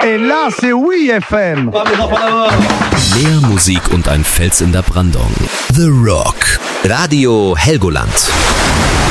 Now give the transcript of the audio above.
Et là, c'est oui FM. Mehr Musik und ein Fels in der Brandung. The Rock. Radio Helgoland.